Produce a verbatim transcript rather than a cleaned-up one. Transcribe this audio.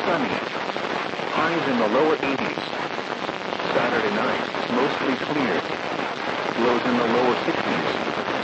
sunny. Highs in the lower eighties. Saturday night, mostly clear. Lows in the lower sixties.